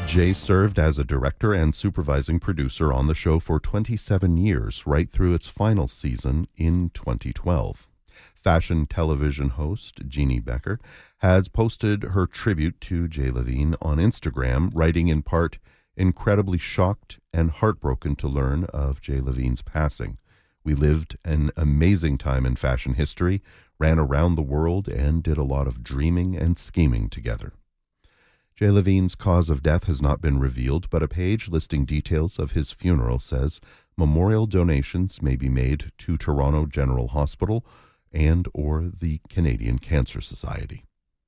Jay served as a director and supervising producer on the show for 27 years, right through its final season in 2012. Fashion television host Jeannie Becker has posted her tribute to Jay Levine on Instagram, writing in part, "Incredibly shocked and heartbroken to learn of Jay Levine's passing. We lived an amazing time in fashion history, ran around the world, and did a lot of dreaming and scheming together." Jay Levine's cause of death has not been revealed, but a page listing details of his funeral says memorial donations may be made to Toronto General Hospital and or the Canadian Cancer Society.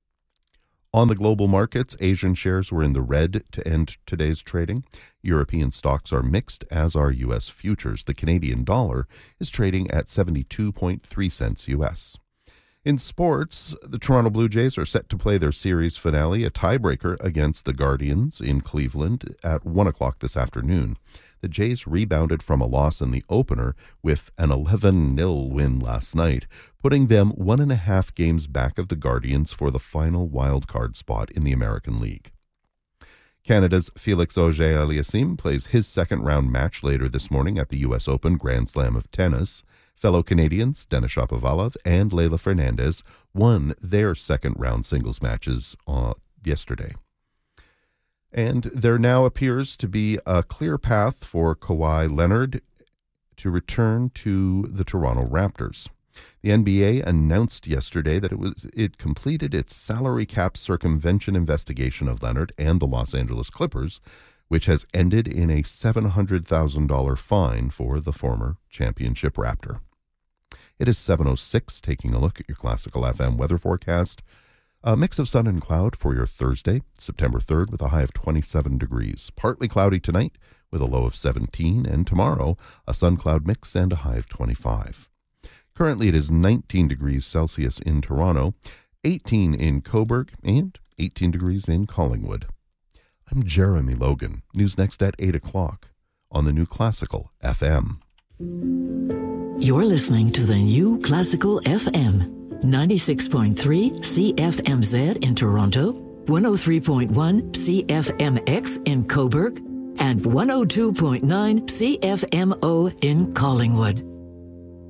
On the global markets, Asian shares were in the red to end today's trading. European stocks are mixed, as are U.S. futures. The Canadian dollar is trading at 72.3 cents U.S. In sports, the Toronto Blue Jays are set to play their series finale, a tiebreaker against the Guardians in Cleveland at 1 o'clock this afternoon. The Jays rebounded from a loss in the opener with an 11-0 win last night, putting them 1.5 games back of the Guardians for the final wildcard spot in the American League. Canada's Felix Auger-Aliassime plays his second-round match later this morning at the U.S. Open Grand Slam of Tennis. Fellow Canadians Denis Shapovalov and Leylah Fernandez won their second-round singles matches yesterday. And there now appears to be a clear path for Kawhi Leonard to return to the Toronto Raptors. The NBA announced yesterday that it completed its salary cap circumvention investigation of Leonard and the Los Angeles Clippers, which has ended in a $700,000 fine for the former championship Raptor. It is 7:06, taking a look at your Classical FM weather forecast. A mix of sun and cloud for your Thursday, September 3rd, with a high of 27 degrees. Partly cloudy tonight with a low of 17, and tomorrow a sun-cloud mix and a high of 25. Currently it is 19 degrees Celsius in Toronto, 18 in Cobourg, and 18 degrees in Collingwood. I'm Jeremy Logan. News next at 8 o'clock on the new Classical FM. You're listening to the new Classical FM. 96.3 CFMZ in Toronto, 103.1 CFMX in Cobourg, and 102.9 CFMO in Collingwood.